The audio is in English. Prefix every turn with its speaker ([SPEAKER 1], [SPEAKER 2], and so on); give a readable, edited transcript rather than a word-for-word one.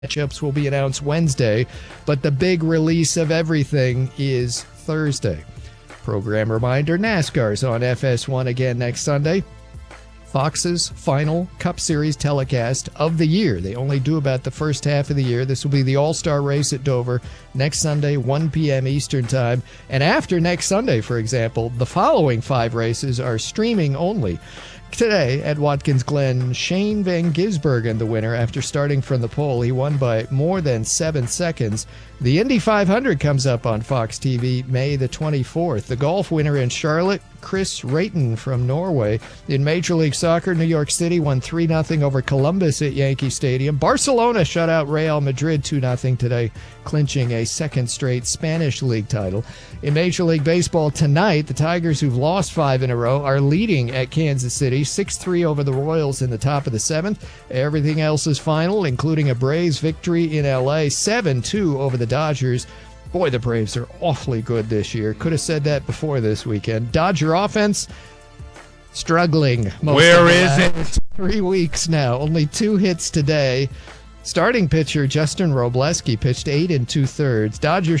[SPEAKER 1] Matchups will be announced Wednesday, but the big release of everything is Thursday. Program reminder, NASCAR's on FS1 again next Sunday. Fox's final Cup Series telecast of the year. They only do about the first half of the year. This will be the All-Star race at Dover next Sunday, 1 p.m. Eastern Time. And after next Sunday, for example, the following 5 races are streaming only. Today at Watkins Glen, Shane Van Gisbergen, the winner after starting from the pole. He won by more than 7 seconds. The Indy 500 comes up on Fox TV May the 24th. The golf winner in Charlotte, Chris Rayton from Norway. In Major League Soccer, New York City won 3-0 over Columbus at Yankee Stadium. Barcelona shut out Real Madrid 2-0 today, clinching a second straight Spanish league title. In Major League Baseball tonight, the Tigers, who've lost 5 in a row, are leading at Kansas City, 6-3 over the Royals in the top of the 7th. Everything else is final, including a Braves victory in L.A., 7-2 over the Dodgers. Boy, the Braves are awfully good this year. Could have said that before this weekend. Dodger offense, struggling.
[SPEAKER 2] Where is it?
[SPEAKER 1] 3 weeks now. Only 2 hits today. Starting pitcher Justin Robleski pitched 8 2/3. Dodgers